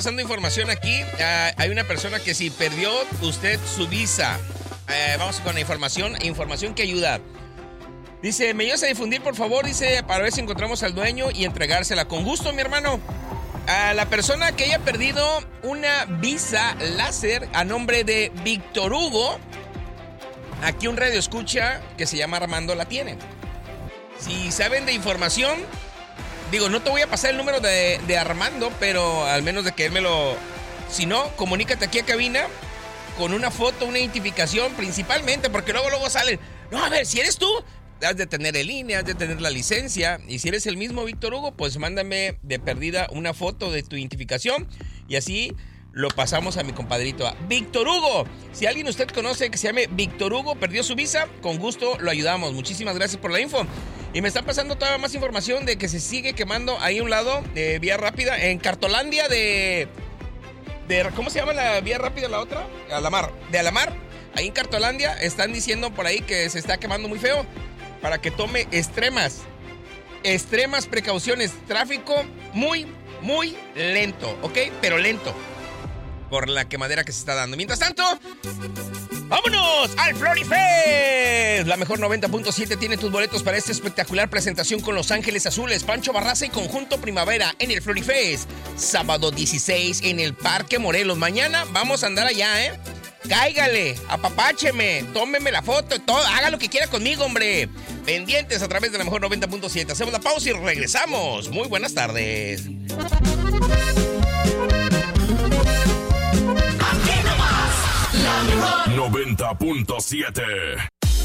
Pasando información aquí, hay una persona que si perdió usted su visa. Vamos con la información que ayuda. Dice, ¿me ayudas a difundir, por favor? Dice, para ver si encontramos al dueño y entregársela. Con gusto, mi hermano. A la persona que haya perdido una visa láser a nombre de Víctor Hugo, aquí un radio escucha que se llama Armando la tiene. Si saben de información, digo, no te voy a pasar el número de Armando, pero al menos de que él me lo... Si no, comunícate aquí a cabina con una foto, una identificación, principalmente, porque luego salen. No, a ver, si eres tú, has de tener el INE, has de tener la licencia. Y si eres el mismo Víctor Hugo, pues mándame de perdida una foto de tu identificación. Y así lo pasamos a mi compadrito, a Víctor Hugo. Si alguien usted conoce que se llame Víctor Hugo, perdió su visa, con gusto lo ayudamos. Muchísimas gracias por la info. Y me están pasando todavía más información de que se sigue quemando ahí a un lado de vía rápida en Cartolandia de ¿cómo se llama la vía rápida la otra? Alamar. De Alamar. Ahí en Cartolandia están diciendo por ahí que se está quemando muy feo para que tome extremas precauciones. Tráfico muy lento, ¿ok? Pero lento por la quemadera que se está dando. Mientras tanto, ¡vámonos al Florifest! La mejor 90.7 tiene tus boletos para esta espectacular presentación con Los Ángeles Azules, Pancho Barraza y Conjunto Primavera en el Florifest. Sábado 16 en el Parque Morelos. Mañana vamos a andar allá, ¿eh? Cáigale, apapácheme, tómeme la foto, todo, haga lo que quiera conmigo, hombre. Pendientes a través de la mejor 90.7. Hacemos la pausa y regresamos. Muy buenas tardes. 90.7